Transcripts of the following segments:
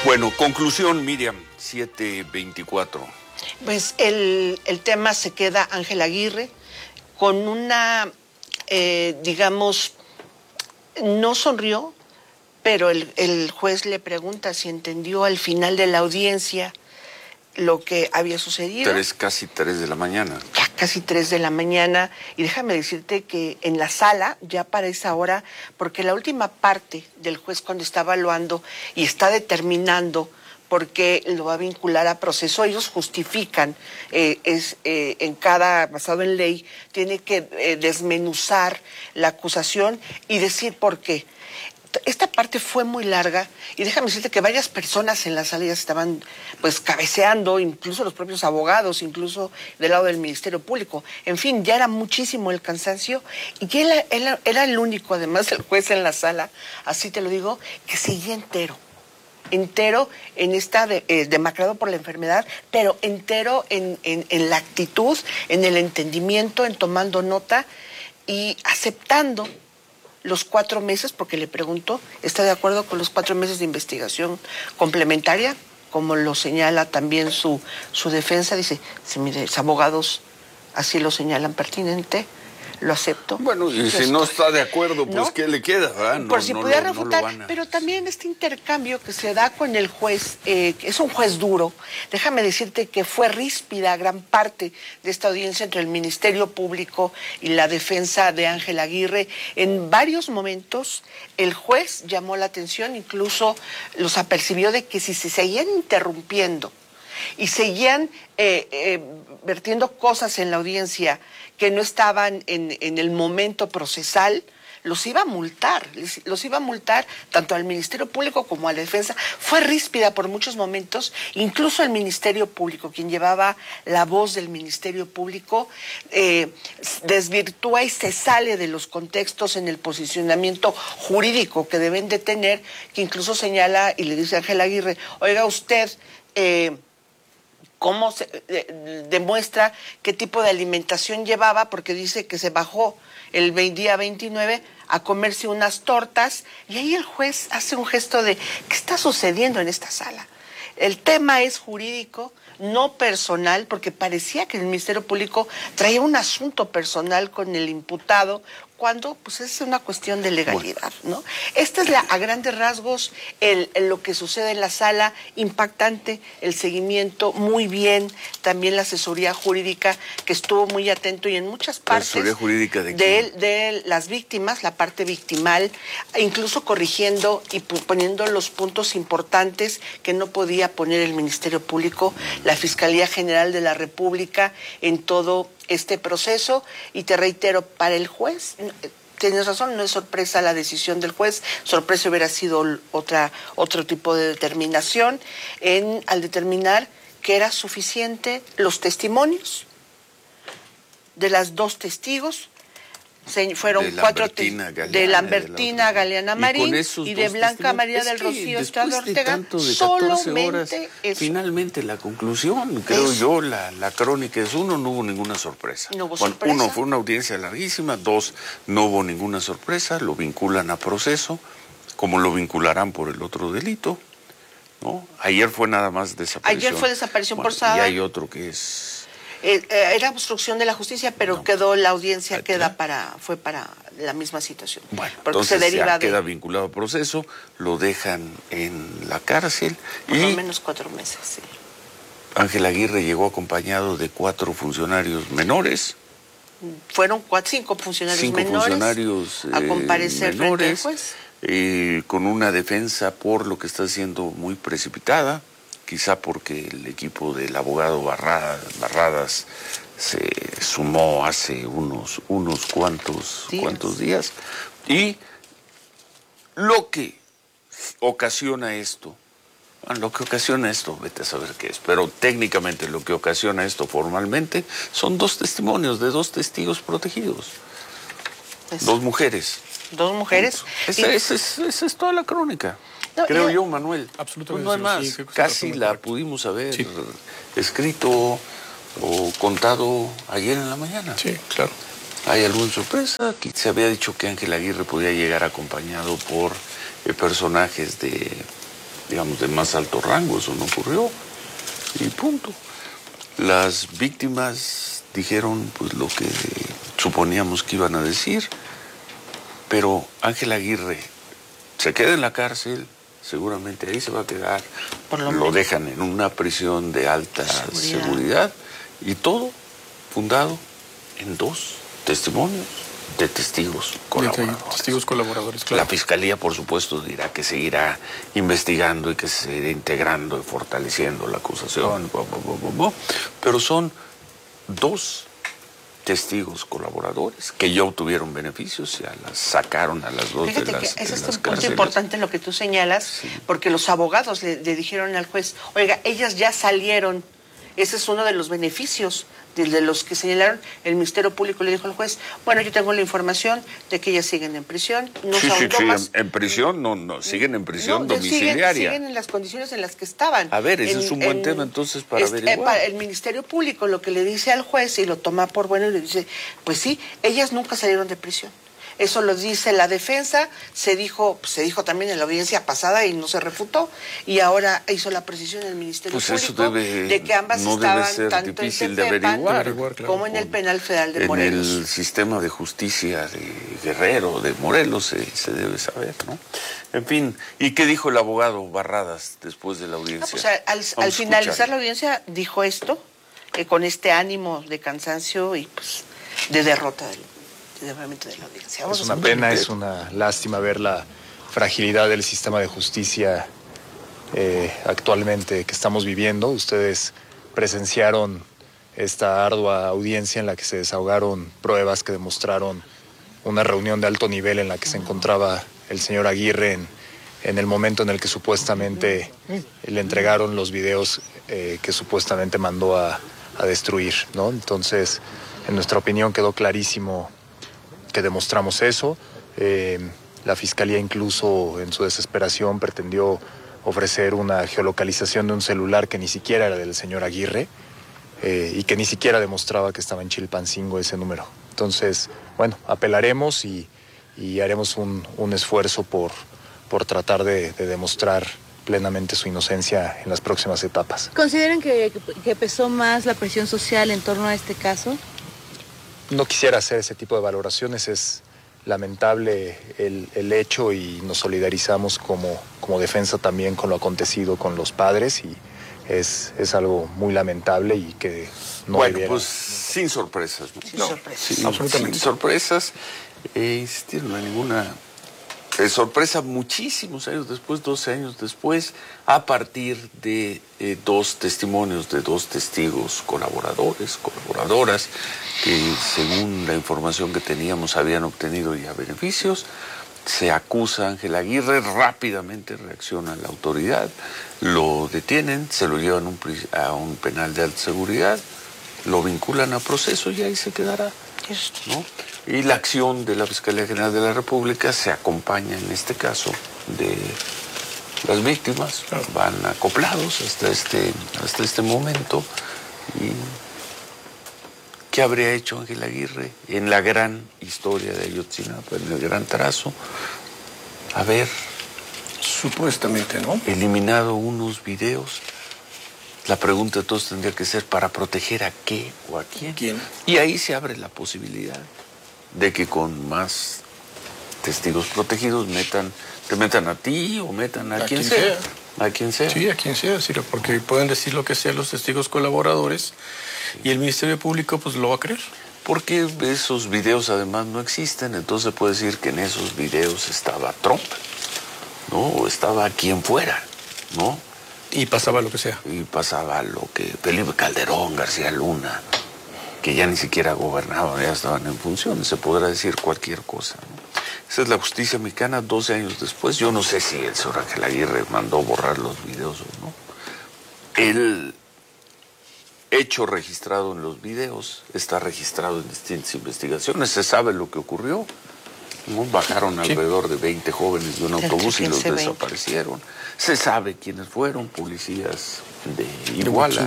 Bueno, conclusión, Miriam, 7:24. Pues el tema se queda Ángel Aguirre con una, digamos, no sonrió, pero el juez le pregunta si entendió al final de la audiencia lo que había sucedido. Casi 3 de la mañana. Ya casi 3 de la mañana. Y déjame decirte que en la sala, ya para esa hora, porque la última parte del juez cuando está evaluando y está determinando por qué lo va a vincular a proceso, ellos justifican, en cada, basado en ley, tiene que desmenuzar la acusación y decir por qué. Esta parte fue muy larga y déjame decirte que varias personas en la sala ya estaban pues cabeceando, incluso los propios abogados, incluso del lado del Ministerio Público. En fin, ya era muchísimo el cansancio y él era el único, además del juez en la sala, así te lo digo, que seguía entero en esta demacrado por la enfermedad, pero entero en la actitud, en el entendimiento, en tomando nota y aceptando los 4 meses, porque le preguntó, ¿está de acuerdo con los 4 meses de investigación complementaria? Como lo señala también su defensa, dice, si mis abogados así lo señalan pertinente, lo acepto. Bueno, y si no está de acuerdo, pues ¿no? ¿Qué le queda? ¿Verdad? No, Por si pudiera no refutar, pero también este intercambio que se da con el juez, que es un juez duro, déjame decirte que fue ríspida gran parte de esta audiencia entre el Ministerio Público y la defensa de Ángel Aguirre. En varios momentos el juez llamó la atención, incluso los apercibió de que si se seguían interrumpiendo y seguían vertiendo cosas en la audiencia que no estaban en el momento procesal, los iba a multar tanto al Ministerio Público como a la defensa. Fue ríspida por muchos momentos, incluso el Ministerio Público, quien llevaba la voz del Ministerio Público, desvirtúa y se sale de los contextos en el posicionamiento jurídico que deben de tener, que incluso señala y le dice a Ángel Aguirre, oiga usted, cómo se demuestra qué tipo de alimentación llevaba, porque dice que se bajó el día 29 a comerse unas tortas, y ahí el juez hace un gesto de, ¿qué está sucediendo en esta sala? El tema es jurídico, no personal, porque parecía que el Ministerio Público traía un asunto personal con el imputado, cuando pues es una cuestión de legalidad, ¿no? Esta es a grandes rasgos lo que sucede en la sala, impactante el seguimiento, muy bien, también la asesoría jurídica que estuvo muy atento y en muchas partes. ¿Asesoría jurídica de quién? De las víctimas, la parte victimal, incluso corrigiendo y poniendo los puntos importantes que no podía poner el Ministerio Público, la Fiscalía General de la República en todo este proceso. Y te reitero, para el juez, tienes razón, no es sorpresa la decisión del juez, sorpresa hubiera sido otro tipo de determinación al determinar que era suficiente los testimonios de las 2 testigos. Fueron 4 de Lambertina Galeana Marín y de Blanca María del Rocío Estrada Ortega. Solamente eso. Finalmente la conclusión, creo yo, la crónica es: 1, no hubo ninguna sorpresa. No hubo sorpresa. 1, fue una audiencia larguísima. 2, no hubo ninguna sorpresa. Lo vinculan a proceso, como lo vincularán por el otro delito, ¿no? Ayer fue nada más desaparición. Ayer fue desaparición forzada. Y hay otro que es... era obstrucción de la justicia, pero no, quedó la audiencia, fue para la misma situación. Bueno, porque entonces se deriva queda vinculado a proceso, lo dejan en la cárcel. Por lo menos 4 meses, sí. Ángel Aguirre llegó acompañado de 4 funcionarios menores. Fueron 5 funcionarios 5 menores funcionarios a comparecer frente al juez. Con una defensa por lo que está siendo muy precipitada, quizá porque el equipo del abogado Barradas se sumó hace unos cuantos días. Y lo que ocasiona esto, vete a saber qué es, pero técnicamente lo que ocasiona esto formalmente son 2 testimonios de 2 testigos protegidos. 2 mujeres. 2 mujeres. Esa es toda la crónica. No, creo yo, Manuel. Absolutamente. Pues no hay más. Casi la pudimos haber escrito o contado ayer en la mañana. Sí, claro. ¿Hay alguna sorpresa? Aquí se había dicho que Ángel Aguirre podía llegar acompañado por personajes digamos, de más alto rango, eso no ocurrió, y punto. Las víctimas dijeron pues lo que suponíamos que iban a decir, pero Ángel Aguirre se queda en la cárcel, seguramente ahí se va a quedar, lo dejan en una prisión de alta seguridad, y todo fundado en 2 testimonios de testigos colaboradores. Testigos colaboradores, claro. La Fiscalía, por supuesto, dirá que seguirá investigando y que se seguirá integrando y fortaleciendo la acusación, pero son 2 testigos colaboradores que ya obtuvieron beneficios, ya las sacaron a las 2 Fíjate de las que ese es un punto cárceles. importante lo que tú señalas, sí. Porque los abogados le dijeron al juez, oiga, ellas ya salieron. Ese es uno de los beneficios de los que señalaron. El Ministerio Público le dijo al juez, bueno, yo tengo la información de que ellas siguen en prisión. No sí, en prisión, no, siguen en prisión domiciliaria. Siguen en las condiciones en las que estaban. A ver, ese es un buen tema entonces para averiguar. El Ministerio Público lo que le dice al juez y lo toma por bueno y le dice, pues sí, ellas nunca salieron de prisión. Eso lo dice la defensa, se dijo también en la audiencia pasada y no se refutó, y ahora hizo la precisión el Ministerio Público de que ambas estaban tanto en averiguar, como en el Penal Federal de Morelos. En el sistema de justicia de Guerrero, de Morelos, se debe saber, ¿no? En fin, ¿y qué dijo el abogado Barradas después de la audiencia? Al finalizar la audiencia dijo esto, con este ánimo de cansancio y pues de derrota de la audiencia. Es una pena, es una lástima ver la fragilidad del sistema de justicia actualmente que estamos viviendo. Ustedes presenciaron esta ardua audiencia en la que se desahogaron pruebas que demostraron una reunión de alto nivel en la que se encontraba el señor Aguirre en el momento en el que supuestamente le entregaron los videos que supuestamente mandó a destruir, ¿no? Entonces, en nuestra opinión quedó clarísimo que demostramos eso. La Fiscalía incluso en su desesperación pretendió ofrecer una geolocalización de un celular que ni siquiera era del señor Aguirre y que ni siquiera demostraba que estaba en Chilpancingo ese número. Entonces, bueno, apelaremos y haremos un esfuerzo por tratar de demostrar plenamente su inocencia en las próximas etapas. ¿Consideran que pesó más la presión social en torno a este caso? No quisiera hacer ese tipo de valoraciones, es lamentable el hecho y nos solidarizamos como defensa también con lo acontecido con los padres y es algo muy lamentable y que no debiera... Pues sin sorpresas, ¿no? Sin sorpresas. Sí, absolutamente. Sin sorpresas, no hay ninguna... sorpresa muchísimos años después, 12 años después, a partir de 2 testimonios de 2 testigos colaboradoras, que según la información que teníamos habían obtenido ya beneficios. Se acusa a Ángel Aguirre, rápidamente reacciona la autoridad, lo detienen, se lo llevan a un penal de alta seguridad, lo vinculan a proceso y ahí se quedará, ¿no? Y la acción de la Fiscalía General de la República se acompaña en este caso de las víctimas, van acoplados hasta este momento. ¿Y qué habría hecho Ángel Aguirre en la gran historia de Ayotzinapa, en el gran trazo? Haber supuestamente, ¿no?, eliminado unos videos. La pregunta entonces tendría que ser, ¿para proteger a qué o a quién? Y ahí se abre la posibilidad de que con más testigos protegidos te metan a ti o metan a quien sea. A quien sea. Sí, a quien sea, sí, porque pueden decir lo que sea los testigos colaboradores y el Ministerio Público pues lo va a creer. Porque esos videos además no existen, entonces se puede decir que en esos videos estaba Trump, ¿no? O estaba quien fuera, ¿no? Y pasaba lo que sea. Y pasaba lo que Felipe Calderón, García Luna, que ya ni siquiera gobernaban, ya estaban en funciones, se podrá decir cualquier cosa, ¿no? Esa es la justicia mexicana 12 años después. Yo no sé si el señor Ángel Aguirre mandó borrar los videos o no. El hecho registrado en los videos está registrado en distintas investigaciones, se sabe lo que ocurrió, ¿no? Bajaron alrededor de 20 jóvenes de un autobús y los desaparecieron. Se sabe quiénes fueron, policías de Iguala.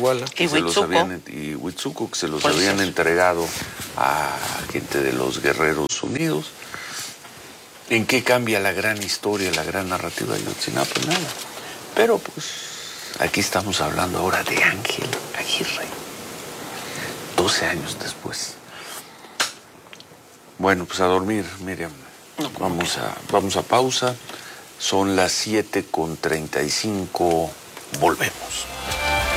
Y Huitzuco, que se los habían entregado a gente de los Guerreros Unidos. ¿En qué cambia la gran historia, la gran narrativa de Ayotzinapa? Nada. Pero pues aquí estamos hablando ahora de Ángel Aguirre, 12 años después. Bueno, pues a dormir, Miriam. Vamos a pausa. Son las 7:35. Volvemos.